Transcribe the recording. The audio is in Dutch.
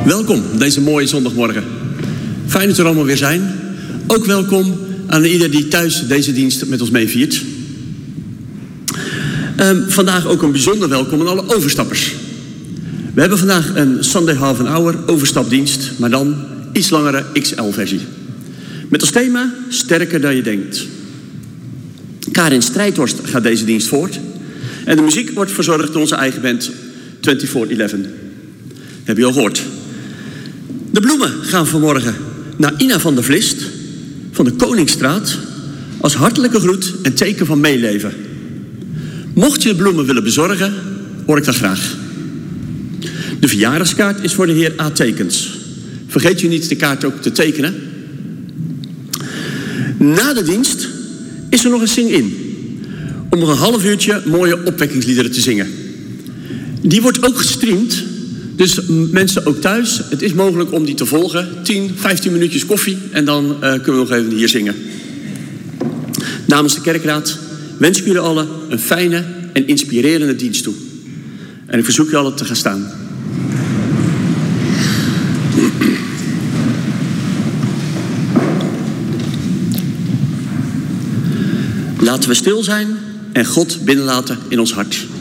Welkom deze mooie zondagmorgen. Fijn dat we er allemaal weer zijn. Ook welkom aan ieder die thuis deze dienst met ons meeviert. Vandaag ook een bijzonder welkom aan alle overstappers. We hebben vandaag een Sunday half an hour overstapdienst, maar dan iets langere XL-versie. Met als thema sterker dan je denkt. Karin Strijdhorst gaat deze dienst voort. En de muziek wordt verzorgd door onze eigen band 2411. Heb je al gehoord. De bloemen gaan vanmorgen naar Ina van der Vlist van de Koningsstraat als hartelijke groet en teken van meeleven. Mocht je bloemen willen bezorgen, hoor ik dat graag. De verjaardagskaart is voor de heer A. Tekens. Vergeet u niet de kaart ook te tekenen. Na de dienst is er nog een sing-in. Om nog een half uurtje mooie opwekkingsliederen te zingen. Die wordt ook gestreamd. Dus mensen ook thuis, het is mogelijk om die te volgen. 10, 15 minuutjes koffie en dan kunnen we nog even hier zingen. Namens de kerkraad wens ik jullie allen een fijne en inspirerende dienst toe. En ik verzoek jullie allen te gaan staan. Laten we stil zijn en God binnenlaten in ons hart.